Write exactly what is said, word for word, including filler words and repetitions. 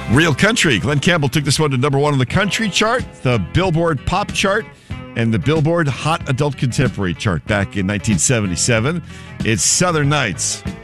Real Country. Glenn Campbell took this one to number one on the country chart, the Billboard Pop chart, and the Billboard Hot Adult Contemporary chart back in nineteen seventy-seven. It's Southern Nights.